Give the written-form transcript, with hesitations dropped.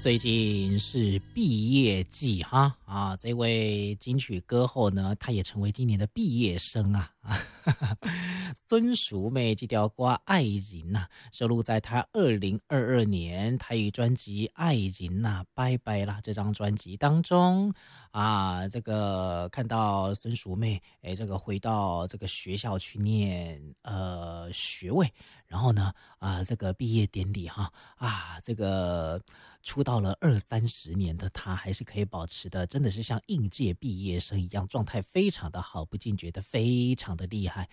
最近是毕业季哈啊，这位金曲歌后呢，她也成为今年的毕业生啊。孙淑媚这条歌《爱人》呐，收录在她2022年台语专辑《爱人》呐，拜拜啦这张专辑当中啊。这个看到孙淑媚这个回到这个学校去念学位，然后呢这个毕业典礼哈这个出道了20-30年的他还是可以保持的，真的是像应届毕业生一样，状态非常的好，不禁觉得非常的厉害。